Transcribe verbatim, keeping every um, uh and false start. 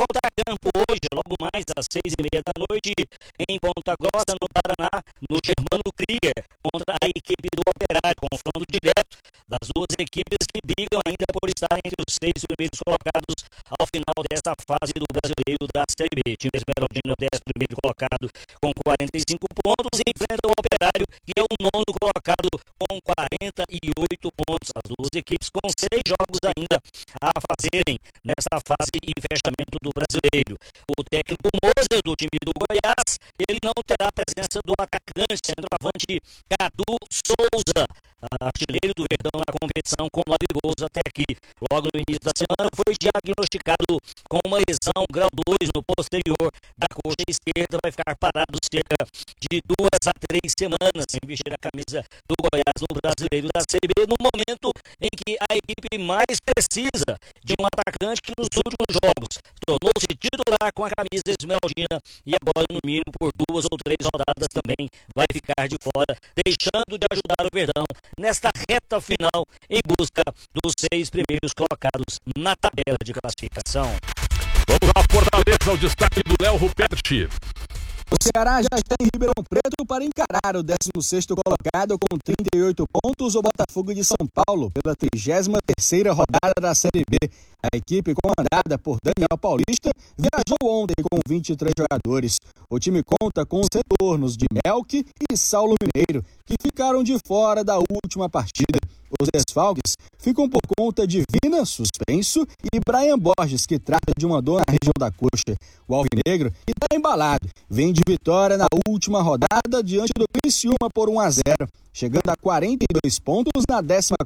volta a campo hoje, logo mais às seis e meia da noite, em Ponta Grossa, no Paraná, no Germano Krieger, contra a equipe do Operário, confronto direto das duas equipes que brigam ainda por estar entre os seis primeiros colocados ao final desta fase do Brasileiro da Série B. O time esmeraldino é o décimo primeiro colocado com quarenta e cinco pontos e enfrenta o Operário, que é o nono colocado com quarenta e oito pontos. As duas equipes com seis jogos ainda a fazerem nessa fase e fechamento do Brasileiro. O técnico Moser do time do Goiás, ele não terá a presença do atacante centroavante Cadu Souza, artilheiro do Verdão na competição com nove gols até aqui. Logo no início da semana foi diagnosticado com uma lesão grau dois no posterior da coxa esquerda, vai ficar parado cerca de duas a três semanas sem vestir a camisa do Goiás no Brasileiro da Série B, no momento em que a equipe mais precisa de um atacante que nos últimos jogos tornou-se titular com a camisa esmeraldina e agora no mínimo por duas ou três rodadas também vai ficar de fora, deixando de ajudar o Verdão nesta reta final em busca dos seis primeiros colocados na tabela de classificação. Vamos ao Fortaleza, o destaque do Léo Ruperti. O Ceará já está em Ribeirão Preto para encarar o décimo sexto colocado com trinta e oito pontos, o Botafogo de São Paulo, pela trigésima terceira rodada da Série B. A equipe, comandada por Daniel Paulista, viajou ontem com vinte e três jogadores. O time conta com os retornos de Melk e Saulo Mineiro, que ficaram de fora da última partida. Os desfalques ficam por conta de Vina, suspenso, e Brian Borges, que trata de uma dor na região da coxa. O alvinegro está embalado, vem de vitória na última rodada diante do Criciúma por um a zero, chegando a quarenta e dois pontos na décima